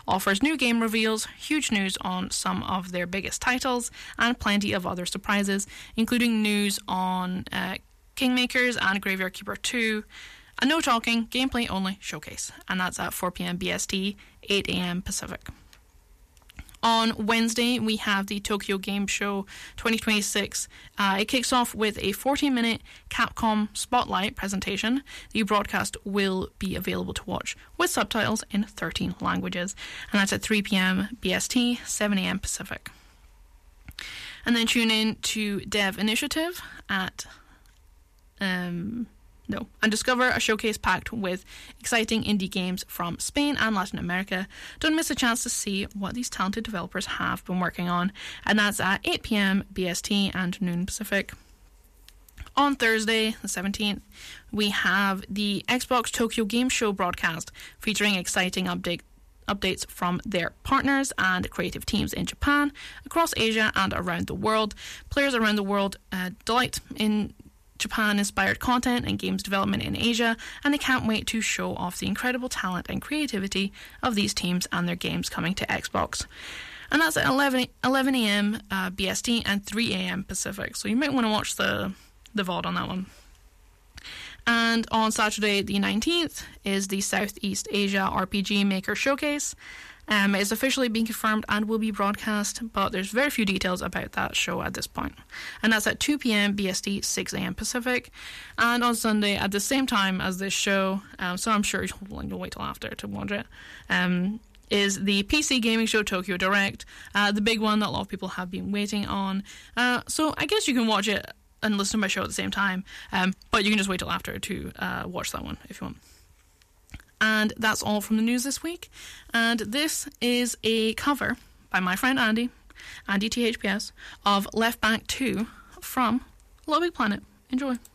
offers new game reveals, huge news on some of their biggest titles, and plenty of other surprises, including news on Kingmakers and Graveyard Keeper 2, a no talking, gameplay only showcase, and that's at 4 p.m. BST, 8 a.m. Pacific. On Wednesday, we have the Tokyo Game Show 2026. It kicks off with a 40-minute Capcom Spotlight presentation. The broadcast will be available to watch with subtitles in 13 languages, and that's at 3 p.m. BST, 7 a.m. Pacific. And then tune in to Dev Initiative and discover a showcase packed with exciting indie games from Spain and Latin America. Don't miss a chance to see what these talented developers have been working on, and that's at 8 p.m. BST and noon Pacific. On Thursday, the 17th, we have the Xbox Tokyo Game Show broadcast featuring exciting updates from their partners and creative teams in Japan, across Asia and around the world. Players around the world delight in Japan-inspired content and games development in Asia, and they can't wait to show off the incredible talent and creativity of these teams and their games coming to Xbox. And that's at 11 a.m. BST and 3 a.m. Pacific, so you might want to watch the VOD on that one. And on Saturday the 19th is the Southeast Asia RPG Maker Showcase. It's officially been confirmed and will be broadcast, but there's very few details about that show at this point. And that's at 2 p.m. BST, 6 a.m. Pacific. And on Sunday, at the same time as this show, so I'm sure you'll wait till after to watch it, is the PC Gaming Show Tokyo Direct, the big one that a lot of people have been waiting on. So I guess you can watch it and listen to my show at the same time, but you can just wait till after to watch that one if you want. And that's all from the news this week. And this is a cover by my friend Andy THPS, of Left Bank 2 from Little Big Planet. Enjoy.